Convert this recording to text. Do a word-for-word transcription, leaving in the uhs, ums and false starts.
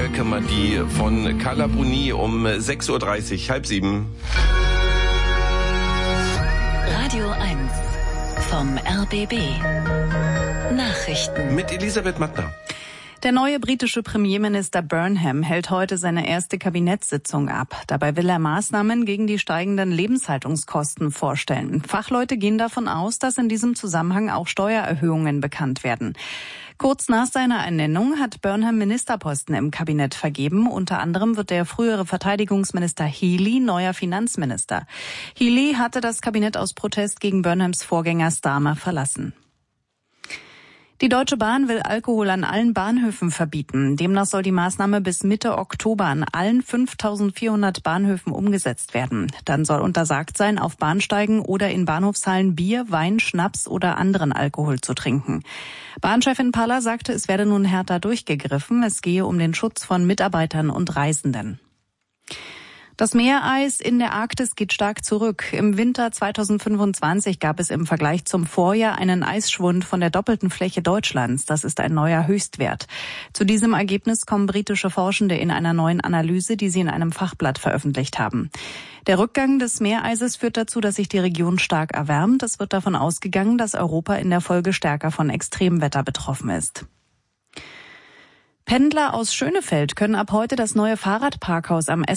kümmert die von Carla Bruni um sechs Uhr dreißig, halb sieben. Radio eins vom R B B. Nachrichten. Mit Elisabeth Mattner. Der neue britische Premierminister Burnham hält heute seine erste Kabinettssitzung ab. Dabei will er Maßnahmen gegen die steigenden Lebenshaltungskosten vorstellen. Fachleute gehen davon aus, dass in diesem Zusammenhang auch Steuererhöhungen bekannt werden. Kurz nach seiner Ernennung hat Burnham Ministerposten im Kabinett vergeben. Unter anderem wird der frühere Verteidigungsminister Healey neuer Finanzminister. Healey hatte das Kabinett aus Protest gegen Burnhams Vorgänger Starmer verlassen. Die Deutsche Bahn will Alkohol an allen Bahnhöfen verbieten. Demnach soll die Maßnahme bis Mitte Oktober an allen fünftausendvierhundert Bahnhöfen umgesetzt werden. Dann soll untersagt sein, auf Bahnsteigen oder in Bahnhofshallen Bier, Wein, Schnaps oder anderen Alkohol zu trinken. Bahnchefin Paller sagte, es werde nun härter durchgegriffen. Es gehe um den Schutz von Mitarbeitern und Reisenden. Das Meereis in der Arktis geht stark zurück. Im Winter zweitausendfünfundzwanzig gab es im Vergleich zum Vorjahr einen Eisschwund von der doppelten Fläche Deutschlands. Das ist ein neuer Höchstwert. Zu diesem Ergebnis kommen britische Forschende in einer neuen Analyse, die sie in einem Fachblatt veröffentlicht haben. Der Rückgang des Meereises führt dazu, dass sich die Region stark erwärmt. Es wird davon ausgegangen, dass Europa in der Folge stärker von Extremwetter betroffen ist. Pendler aus Schönefeld können ab heute das neue Fahrradparkhaus am